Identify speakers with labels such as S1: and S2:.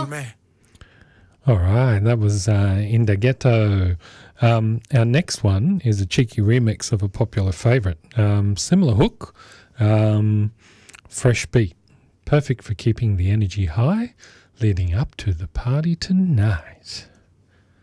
S1: All right, that was In the Ghetto. Our next one is a cheeky remix of a popular favourite. Similar hook, fresh beat. Perfect for keeping the energy high leading up to the party tonight.